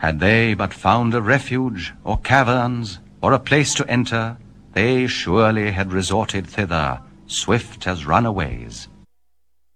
Had they but found a refuge, or caverns, or a place to enter, they surely had resorted thither, swift as runaways.